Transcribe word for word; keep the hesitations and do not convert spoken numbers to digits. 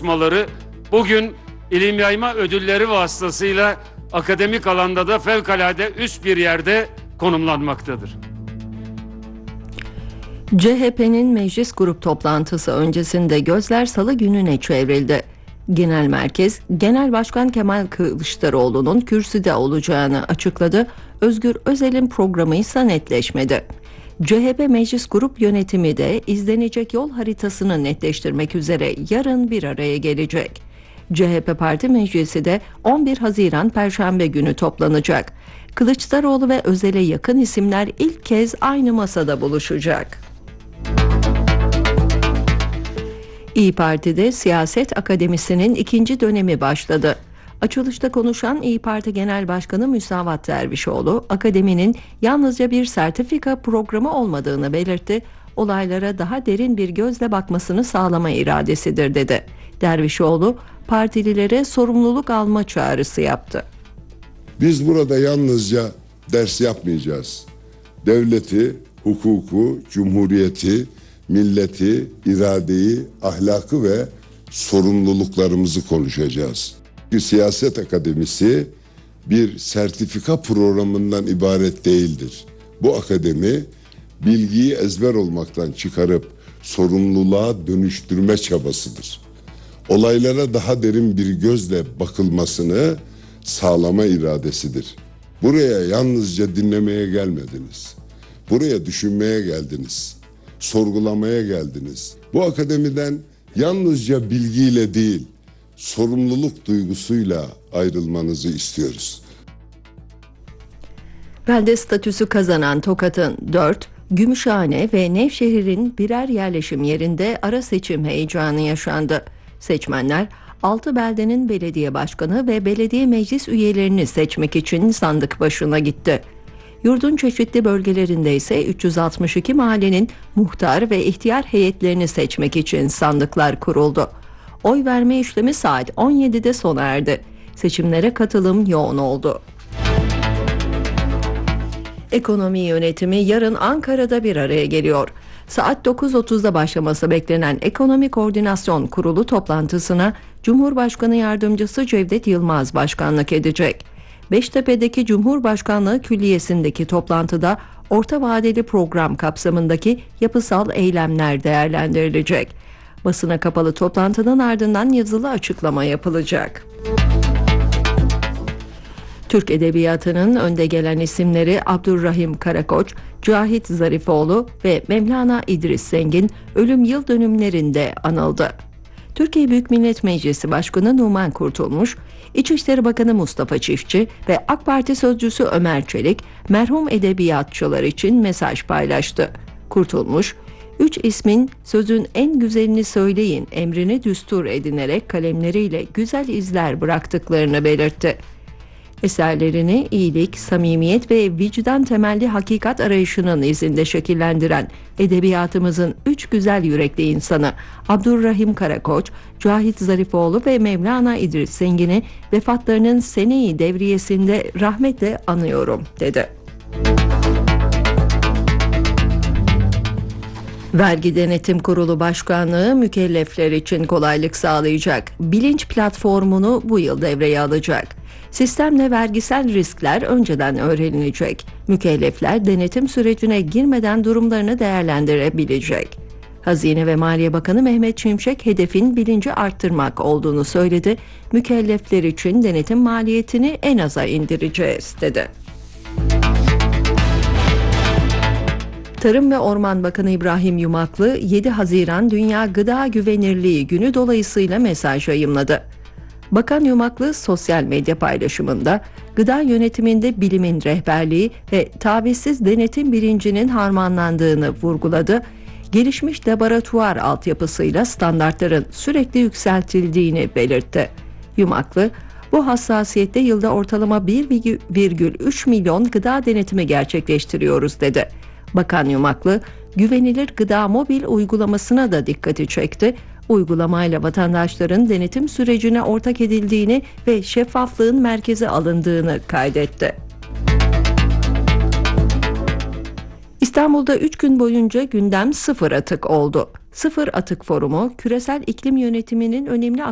çalışmaları bugün ilim yayma ödülleri vasıtasıyla akademik alanda da fevkalade üst bir yerde konumlanmaktadır. C H P'nin meclis grup toplantısı öncesinde gözler Salı gününe çevrildi. Genel merkez, Genel Başkan Kemal Kılıçdaroğlu'nun kürsüde olacağını açıkladı. Özgür Özel'in programı ise netleşmedi. C H P Meclis Grup Yönetimi de izlenecek yol haritasını netleştirmek üzere yarın bir araya gelecek. C H P Parti Meclisi de on bir Haziran Perşembe günü toplanacak. Kılıçdaroğlu ve Özel'e yakın isimler ilk kez aynı masada buluşacak. İYİ Parti'de Siyaset Akademisi'nin ikinci dönemi başladı. Açılışta konuşan İYİ Parti Genel Başkanı Müsavat Dervişoğlu, akademinin yalnızca bir sertifika programı olmadığını belirtti, olaylara daha derin bir gözle bakmasını sağlama iradesidir dedi. Dervişoğlu, partililere sorumluluk alma çağrısı yaptı. Biz burada yalnızca ders yapmayacağız. Devleti, hukuku, cumhuriyeti, milleti, iradeyi, ahlakı ve sorumluluklarımızı konuşacağız. Bir siyaset akademisi bir sertifika programından ibaret değildir. Bu akademi bilgiyi ezber olmaktan çıkarıp sorumluluğa dönüştürme çabasıdır. Olaylara daha derin bir gözle bakılmasını sağlama iradesidir. Buraya yalnızca dinlemeye gelmediniz. Buraya düşünmeye geldiniz. Sorgulamaya geldiniz. Bu akademiden yalnızca bilgiyle değil, sorumluluk duygusuyla ayrılmanızı istiyoruz. Belde statüsü kazanan Tokat'ın dört, Gümüşhane ve Nevşehir'in birer yerleşim yerinde ara seçim heyecanı yaşandı. Seçmenler altı beldenin belediye başkanı ve belediye meclis üyelerini seçmek için sandık başına gitti. Yurdun çeşitli bölgelerinde ise üç yüz altmış iki mahallenin muhtar ve ihtiyar heyetlerini seçmek için sandıklar kuruldu. Oy verme işlemi saat on yedide sona erdi. Seçimlere katılım yoğun oldu. Ekonomi yönetimi yarın Ankara'da bir araya geliyor. Saat dokuz otuzda başlaması beklenen Ekonomi Koordinasyon Kurulu toplantısına Cumhurbaşkanı Yardımcısı Cevdet Yılmaz başkanlık edecek. Beştepe'deki Cumhurbaşkanlığı Külliyesi'ndeki toplantıda orta vadeli program kapsamındaki yapısal eylemler değerlendirilecek. Basına kapalı toplantının ardından yazılı açıklama yapılacak. Türk Edebiyatı'nın önde gelen isimleri Abdurrahim Karakoç, Cahit Zarifoğlu ve Mevlana İdris Zengin ölüm yıl dönümlerinde anıldı. Türkiye Büyük Millet Meclisi Başkanı Numan Kurtulmuş, İçişleri Bakanı Mustafa Çiftçi ve AK Parti Sözcüsü Ömer Çelik merhum edebiyatçılar için mesaj paylaştı. Kurtulmuş, üç ismin sözün en güzelini söyleyin emrini düstur edinerek kalemleriyle güzel izler bıraktıklarını belirtti. Eserlerini iyilik, samimiyet ve vicdan temelli hakikat arayışının izinde şekillendiren edebiyatımızın üç güzel yürekli insanı Abdurrahim Karakoç, Cahit Zarifoğlu ve Mevlana İdris Zengin'i vefatlarının sene-i devriyesinde rahmetle anıyorum, dedi. Vergi Denetim Kurulu Başkanlığı mükellefler için kolaylık sağlayacak bilinç platformunu bu yıl devreye alacak. Sistemle vergisel riskler önceden öğrenilecek. Mükellefler denetim sürecine girmeden durumlarını değerlendirebilecek. Hazine ve Maliye Bakanı Mehmet Şimşek hedefin bilinci arttırmak olduğunu söyledi. Mükellefler için denetim maliyetini en aza indireceğiz, dedi. Tarım ve Orman Bakanı İbrahim Yumaklı yedi Haziran Dünya Gıda Güvenirliği Günü dolayısıyla mesaj yayımladı. Bakan Yumaklı sosyal medya paylaşımında gıda yönetiminde bilimin rehberliği ve tavizsiz denetim bilincinin harmanlandığını vurguladı. Gelişmiş laboratuvar altyapısıyla standartların sürekli yükseltildiğini belirtti. Yumaklı, bu hassasiyette yılda ortalama bir virgül üç milyon gıda denetimi gerçekleştiriyoruz, dedi. Bakan Yumaklı, güvenilir gıda mobil uygulamasına da dikkati çekti. Uygulamayla vatandaşların denetim sürecine ortak edildiğini ve şeffaflığın merkeze alındığını kaydetti. İstanbul'da üç gün boyunca gündem sıfır atık oldu. Sıfır Atık Forumu, küresel iklim yönetiminin önemli